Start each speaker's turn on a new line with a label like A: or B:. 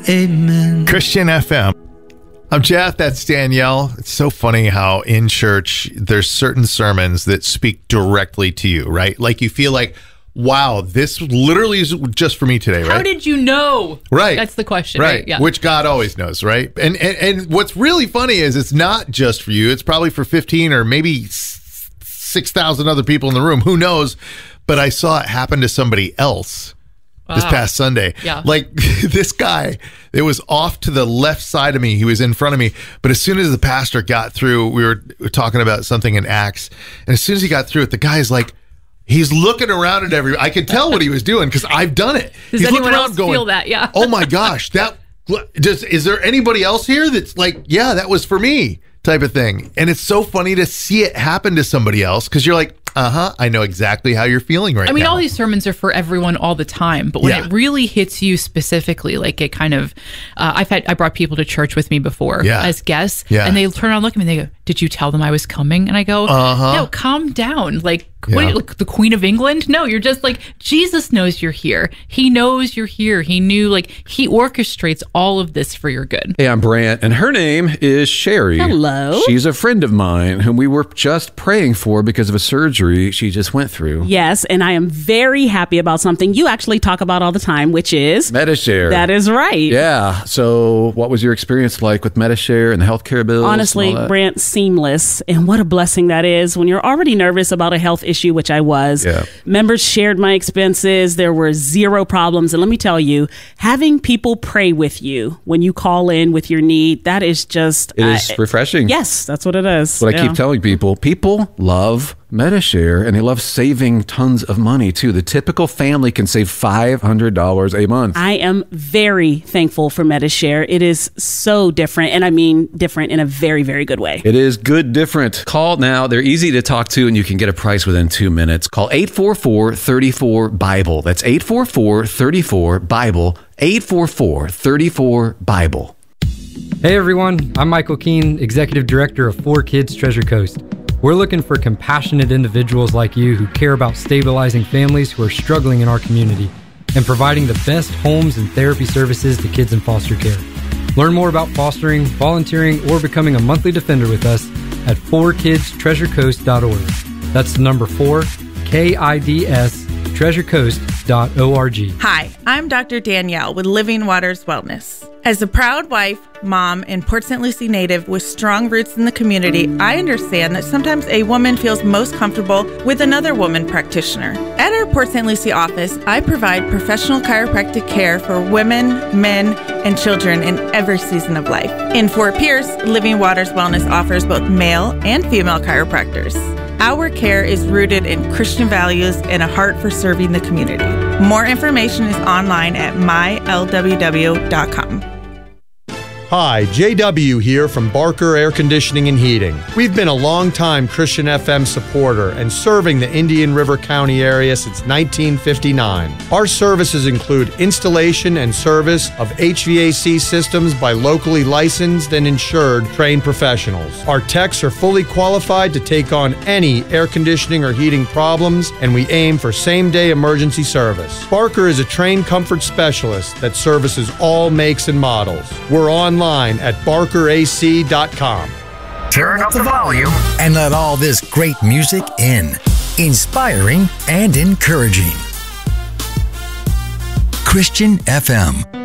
A: Amen.
B: Christian FM. I'm Jeff, that's Danielle. It's so funny how in church there's certain sermons that speak directly to you, right? Like you feel like, wow, this literally is just for me today, right?
C: How did you know?
B: Right.
C: That's the question, right?
B: Yeah. Which God always knows, right? And what's really funny is it's not just for you. It's probably for 15 or maybe 6,000 other people in the room. Who knows? But I saw it happen to somebody else this past Sunday.
C: Yeah.
B: Like this guy, it was off to the left side of me. He was in front of me. But as soon as the pastor got through, we were talking about something in Acts. And as soon as he got through it, the guy's like, he's looking around at everybody. I could tell what he was doing because I've done it.
C: Does anyone else feel that? Yeah.
B: Oh my gosh. Is there anybody else here that's like, yeah, that was for me type of thing. And it's so funny to see it happen to somebody else because you're like, I know exactly how you're feeling right now.
C: I mean, all these sermons are for everyone all the time, but when it really hits you specifically, like it kind of, I brought people to church with me before as guests, and they turn around and look at me and they go, did you tell them I was coming? And I go, no, calm down. Like, what are you, like the Queen of England? No, you're just like, Jesus knows you're here. He knows you're here. He knew, like, he orchestrates all of this for your good.
D: Hey, I'm Brant, and her name is Sherry.
E: Hello.
D: She's a friend of mine whom we were just praying for because of a surgery she just went through.
E: Yes, and I am very happy about something you actually talk about all the time, which is
D: Medi-Share.
E: That is right.
D: Yeah. So what was your experience like with Medi-Share and the healthcare bills?
E: Honestly, Brant, seamless. And what a blessing that is when you're already nervous about a health issue, which I was.
D: Yeah.
E: Members shared my expenses. There were zero problems. And let me tell you, having people pray with you when you call in with your need, that is just...
D: It is refreshing.
E: Yes, that's what it is.
D: What I keep telling people. People love Medi-Share, and they love saving tons of money, too. The typical family can save $500 a month.
E: I am very thankful for Medi-Share. It is so different, and I mean different in a very, very good way.
D: It is good different. Call now. They're easy to talk to, and you can get a price within 2 minutes. Call 844-34-BIBLE. That's 844-34-BIBLE. 844-34-BIBLE.
F: Hey, everyone. I'm Michael Keene, Executive Director of 4Kids Treasure Coast. We're looking for compassionate individuals like you who care about stabilizing families who are struggling in our community and providing the best homes and therapy services to kids in foster care. Learn more about fostering, volunteering, or becoming a monthly defender with us at 4kidstreasurecoast.org. That's the number 4, KIDS, treasurecoast.org.
G: Hi, I'm Dr. Danielle with Living Waters Wellness. As a proud wife, mom, and Port St. Lucie native with strong roots in the community, I understand that sometimes a woman feels most comfortable with another woman practitioner. At our Port St. Lucie office, I provide professional chiropractic care for women, men, and children in every season of life. In Fort Pierce, Living Waters Wellness offers both male and female chiropractors. Our care is rooted in Christian values and a heart for serving the community. More information is online at mylww.com.
H: Hi, JW here from Barker Air Conditioning and Heating. We've been a long-time Christian FM supporter and serving the Indian River County area since 1959. Our services include installation and service of HVAC systems by locally licensed and insured trained professionals. Our techs are fully qualified to take on any air conditioning or heating problems, and we aim for same-day emergency service. Barker is a trained comfort specialist that services all makes and models. We're online at barkerac.com.
I: Turn up the volume and let all this great music in. Inspiring and encouraging. Christian FM.